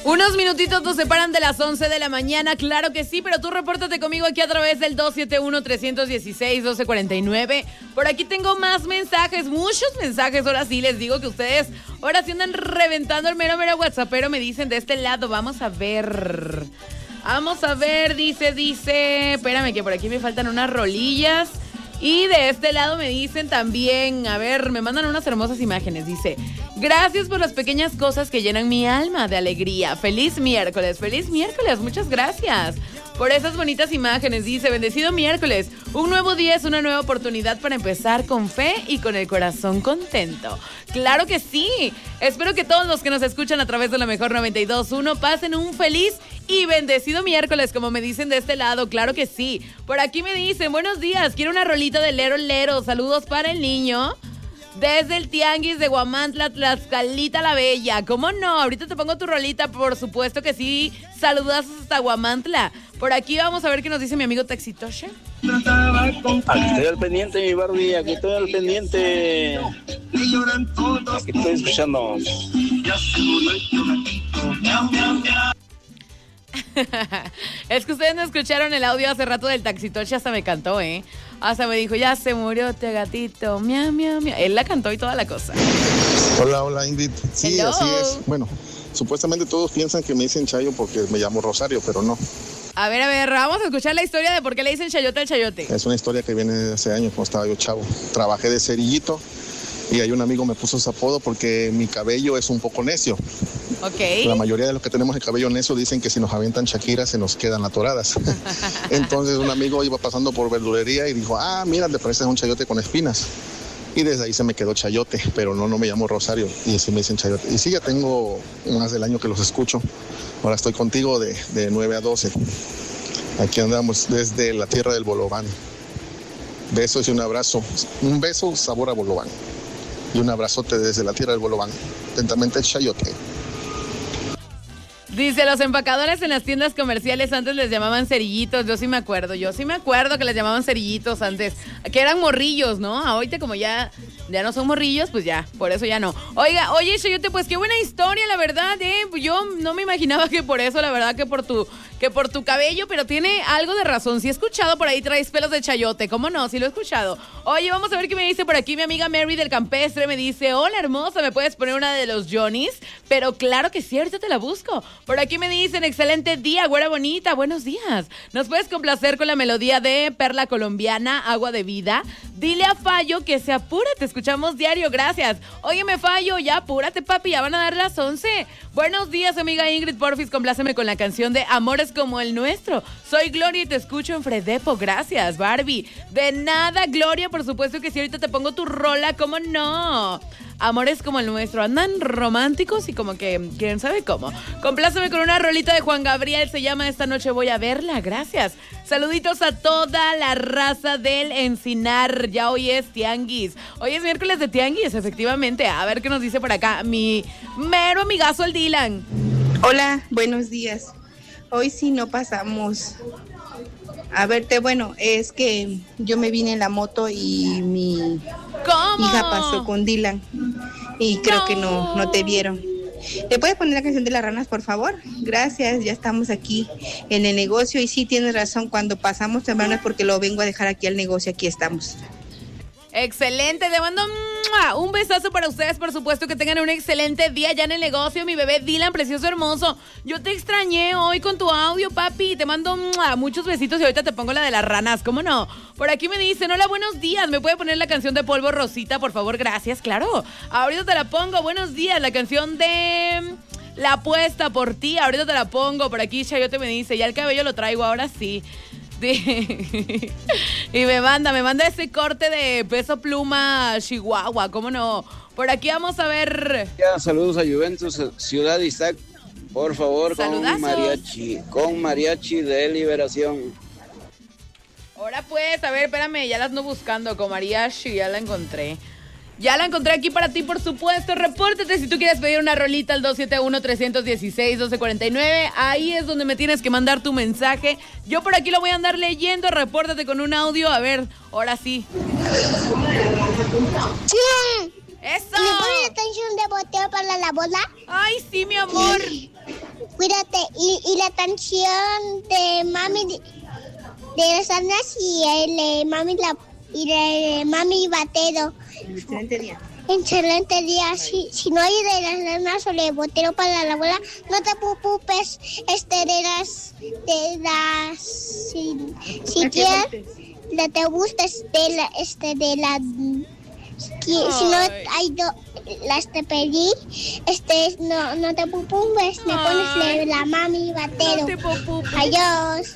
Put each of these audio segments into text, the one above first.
Unos minutitos nos separan de las 11 de la mañana, claro que sí, pero tú repórtate conmigo aquí a través del 271-316-1249. Por aquí tengo más mensajes, muchos mensajes, ahora sí les digo que ustedes ahora sí andan reventando el mero whatsappero, me dicen de este lado, vamos a ver, dice, espérame que por aquí me faltan unas rolillas. Y de este lado me dicen también, a ver, me mandan unas hermosas imágenes, dice, gracias por las pequeñas cosas que llenan mi alma de alegría. Feliz miércoles, muchas gracias por esas bonitas imágenes, dice, bendecido miércoles, un nuevo día es una nueva oportunidad para empezar con fe y con el corazón contento. Claro que sí, espero que todos los que nos escuchan a través de la mejor 92.1 pasen un feliz y bendecido miércoles, como me dicen de este lado, claro que sí. Por aquí me dicen, buenos días, quiero una rolita de Lero Lero, saludos para el niño. Desde el Tianguis de Huamantla, Tlaxcalita la Bella. ¿Cómo no? Ahorita te pongo tu rolita, por supuesto que sí. Saludos hasta Huamantla. Por aquí vamos a ver qué nos dice mi amigo Taxitoshe. Aquí estoy al pendiente, mi Barbie, aquí estoy al pendiente. Aquí estoy escuchando. Es que ustedes no escucharon el audio hace rato del Taxitoche, hasta me cantó, hasta me dijo, ya se murió este gatito, miau, miau, miau. Él la cantó y toda la cosa. Hola, Ingrid. Sí, Hello. Así es. Bueno, supuestamente todos piensan que me dicen Chayo porque me llamo Rosario, pero no. A ver, vamos a escuchar la historia de por qué le dicen Chayote al Chayote. Es una historia que viene de hace años, cuando estaba yo chavo. Trabajé de cerillito y ahí un amigo me puso ese apodo porque mi cabello es un poco necio. Ok. La mayoría de los que tenemos el cabello necio dicen que si nos avientan Shakira se nos quedan atoradas. Entonces un amigo iba pasando por verdulería y dijo, mira, te pareces un chayote con espinas. Y desde ahí se me quedó Chayote, pero no me llamo Rosario y sí me dicen Chayote. Y sí, ya tengo más del año que los escucho. Ahora estoy contigo de 9 a 12. Aquí andamos desde la tierra del Bolobán. Besos y un abrazo. Un beso sabor a Bolobán. Y un abrazote desde la tierra del Bolobán. Atentamente, Chayote. Dice, los empacadores en las tiendas comerciales antes les llamaban cerillitos. Yo sí me acuerdo que les llamaban cerillitos antes, que eran morrillos, ¿no? Ahorita como ya no son morrillos, pues ya, por eso ya no. Oye, Chayote, pues qué buena historia, la verdad, yo no me imaginaba que por eso, la verdad, que por tu cabello, pero tiene algo de razón. Sí he escuchado por ahí, traes pelos de chayote, ¿cómo no? Sí lo he escuchado. Oye, vamos a ver qué me dice por aquí mi amiga Mary del Campestre. Me dice, hola hermosa, ¿me puedes poner una de los Johnnies? Pero claro que sí, ahorita te la busco. Por aquí me dicen, excelente día, güera bonita, buenos días. ¿Nos puedes complacer con la melodía de Perla Colombiana, Agua de Vida? Dile a Fallo que se apure, te escuchamos diario, gracias. Óyeme, Fallo, ya apúrate, papi, ya van a dar las 11. Buenos días, amiga Ingrid, porfis, compláceme con la canción de Amores como el nuestro. Soy Gloria y te escucho en Fredepo, gracias, Barbie. De nada, Gloria, por supuesto que sí, ahorita te pongo tu rola, ¿cómo no? Amores como el nuestro, andan románticos y como que quién sabe cómo. Compláceme con una rolita de Juan Gabriel, se llama Esta noche voy a verla, gracias. Saluditos a toda la raza del Encinar, ya hoy es Tianguis. Hoy es miércoles de Tianguis, efectivamente. A ver qué nos dice por acá mi mero amigazo el Dylan. Hola, buenos días. Hoy sí no pasamos a verte. Bueno, es que yo me vine en la moto y mi hija pasó con Dylan y creo que no te vieron. ¿Le puedes poner la canción de las ranas, por favor? Gracias, ya estamos aquí en el negocio y sí tienes razón, cuando pasamos temprano es porque lo vengo a dejar aquí al negocio, aquí estamos. Excelente, le mando un besazo para ustedes, por supuesto, que tengan un excelente día ya en el negocio, mi bebé Dylan, precioso, hermoso. Yo te extrañé hoy con tu audio, papi, te mando muchos besitos y ahorita te pongo la de las ranas, ¿cómo no? Por aquí me dicen, hola, buenos días, ¿me puede poner la canción de Polvo Rosita, por favor? Gracias, claro, ahorita te la pongo, buenos días, la canción de La Apuesta por Ti, ahorita te la pongo. Por aquí Chayote me dice, ya el cabello lo traigo, ahora sí. Sí. Y me manda ese corte de Peso Pluma Chihuahua, ¿cómo no? Por aquí vamos a ver. Ya, saludos a Juventus, Ciudad Isaac, por favor, saludazos. con mariachi de Liberación. Ahora pues, a ver, espérame, ya la ando buscando con mariachi, ya la encontré. Ya la encontré aquí para ti, por supuesto. Repórtate si tú quieres pedir una rolita al 271-316-1249. Ahí es donde me tienes que mandar tu mensaje. Yo por aquí lo voy a andar leyendo. Repórtate con un audio. A ver, ahora sí. Sí. ¡Eso! ¿Me pones la canción de Boteo para la boda? ¡Ay, sí, mi amor! cuídate. Y la canción de Mami de las Andas y el de Mami Batero. Excelente día. Excelente día. Si no hay de las nanas o de Botero para la abuela, no te preocupes. Si quieres, te gustes de la si no hay las te pedí, no te preocupes, me pones la Mami Batero. Adiós.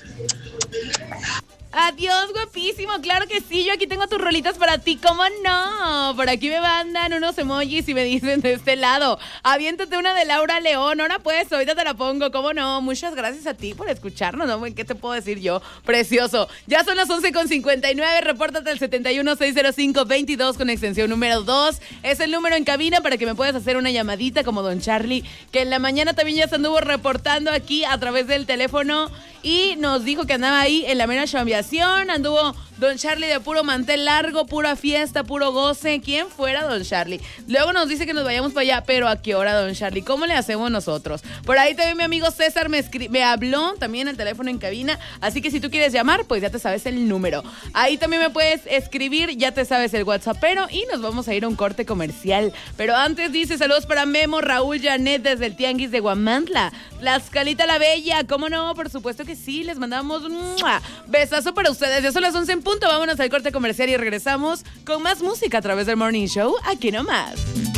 Adiós, guapísimo, claro que sí, yo aquí tengo tus rolitas para ti, ¿cómo no? Por aquí me mandan unos emojis y me dicen de este lado, aviéntate una de Laura León, ahora pues, ahorita te la pongo, ¿cómo no? Muchas gracias a ti por escucharnos, ¿no? ¿Qué te puedo decir yo? Precioso, ya son las 11:59, repórtate al 7160522 con extensión número 2, es el número en cabina para que me puedas hacer una llamadita como Don Charlie, que en la mañana también ya se anduvo reportando aquí a través del teléfono y nos dijo que andaba ahí en la mera chambeación, anduvo Don Charlie de puro mantel largo, pura fiesta, puro goce. ¿Quién fuera Don Charlie? Luego nos dice que nos vayamos para allá, pero ¿a qué hora, Don Charlie? ¿Cómo le hacemos nosotros? Por ahí también mi amigo César me habló también el teléfono en cabina, así que si tú quieres llamar, pues ya te sabes el número. Ahí también me puedes escribir, ya te sabes el WhatsAppero y nos vamos a ir a un corte comercial. Pero antes dice saludos para Memo, Raúl, Janet desde el Tianguis de Guamantla, Tlaxcalita la Bella, ¿cómo no? Por supuesto que sí, les mandamos un besazo para ustedes. Ya son las 11 en punto, vámonos al corte comercial y regresamos con más música a través del Morning Show, aquí nomás.